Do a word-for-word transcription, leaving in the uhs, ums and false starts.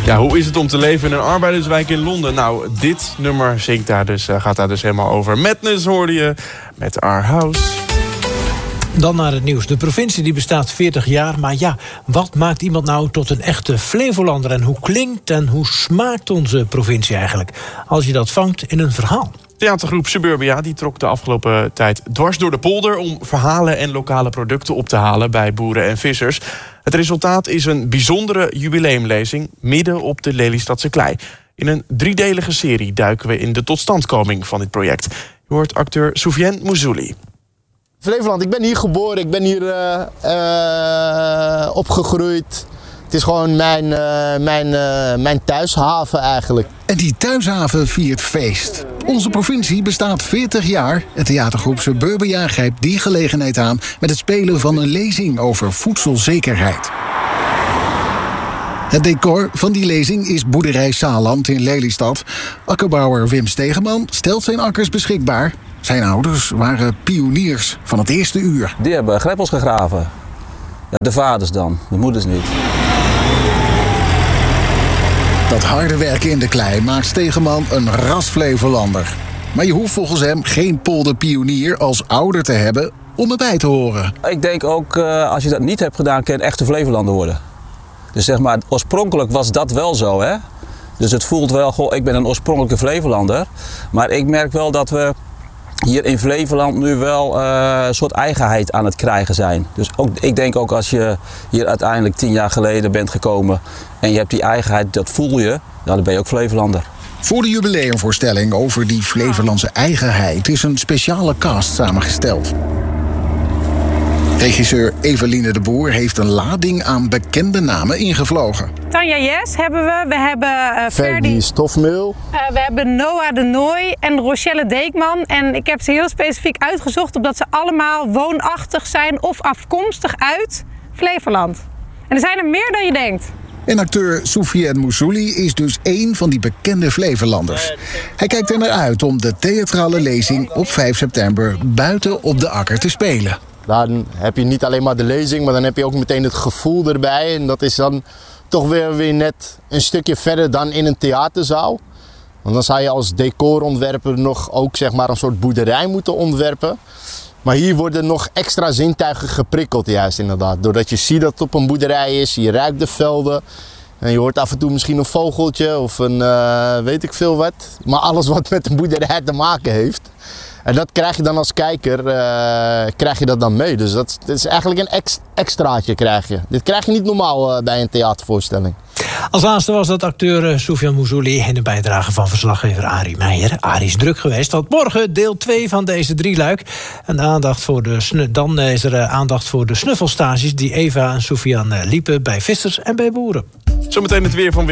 Ja, hoe is het om te leven in een arbeiderswijk in Londen? Nou, dit nummer zingt daar dus, uh, gaat daar dus helemaal over. Madness hoorde je met Our House. Dan naar het nieuws. De provincie die bestaat veertig jaar. Maar ja, wat maakt iemand nou tot een echte Flevolander? En hoe klinkt en hoe smaakt onze provincie eigenlijk? Als je dat vangt in een verhaal. Theatergroep Suburbia die trok de afgelopen tijd dwars door de polder om verhalen en lokale producten op te halen bij boeren en vissers. Het resultaat is een bijzondere jubileumlezing midden op de Lelystadse klei. In een driedelige serie duiken we in de totstandkoming van dit project. Je hoort acteur Soufiane Mouzouli. Flevoland, ik ben hier geboren, ik ben hier uh, uh, opgegroeid. Het is gewoon mijn, uh, mijn, uh, mijn thuishaven eigenlijk. En die thuishaven viert feest. Onze provincie bestaat veertig jaar. Het theatergroep Suburbia grijpt die gelegenheid aan met het spelen van een lezing over voedselzekerheid. Het decor van die lezing is boerderij Saaland in Lelystad. Akkerbouwer Wim Stegeman stelt zijn akkers beschikbaar. Zijn ouders waren pioniers van het eerste uur. Die hebben greppels gegraven. Ja, de vaders dan, de moeders niet. Dat harde werken in de klei maakt Stegeman een ras Flevolander. Maar je hoeft volgens hem geen polderpionier als ouder te hebben om erbij te horen. Ik denk ook, uh, als je dat niet hebt gedaan, kan je een echte Flevolander worden. Dus zeg maar, oorspronkelijk was dat wel zo, hè. Dus het voelt wel, goh, ik ben een oorspronkelijke Flevolander. Maar ik merk wel dat we hier in Flevoland nu wel uh, een soort eigenheid aan het krijgen zijn. Dus ook, ik denk ook als je hier uiteindelijk tien jaar geleden bent gekomen en je hebt die eigenheid, dat voel je, ja, dan ben je ook Flevolander. Voor de jubileumvoorstelling over die Flevolandse eigenheid is een speciale cast samengesteld. Regisseur Eveline de Boer heeft een lading aan bekende namen ingevlogen. Tanja Jes hebben we, we hebben uh, Ferdi Stofmeel. Uh, we hebben Noah de Nooy en Rochelle Deekman. En ik heb ze heel specifiek uitgezocht omdat ze allemaal woonachtig zijn of afkomstig uit Flevoland. En er zijn er meer dan je denkt. En acteur Soufiane Mouzouli is dus één van die bekende Flevolanders. Hij kijkt er naar uit om de theatrale lezing op vijf september buiten op de akker te spelen. Dan heb je niet alleen maar de lezing, maar dan heb je ook meteen het gevoel erbij. En dat is dan toch weer, weer net een stukje verder dan in een theaterzaal. Want dan zou je als decorontwerper nog ook zeg maar een soort boerderij moeten ontwerpen. Maar hier worden nog extra zintuigen geprikkeld juist inderdaad. Doordat je ziet dat het op een boerderij is, je ruikt de velden. En je hoort af en toe misschien een vogeltje of een uh, weet ik veel wat. Maar alles wat met een boerderij te maken heeft. En dat krijg je dan als kijker, uh, krijg je dat dan mee. Dus dat, dat is eigenlijk een ex, extraatje krijg je. Dit krijg je niet normaal uh, bij een theatervoorstelling. Als laatste was dat acteur uh, Soufiane Mouzouli in de bijdrage van verslaggever Arie Meijer. Arie is druk geweest. Tot morgen deel twee van deze drieluik. En de aandacht voor de snu- dan is er uh, aandacht voor de snuffelstages die Eva en Soufiane uh, liepen bij vissers en bij boeren. Zometeen het weer van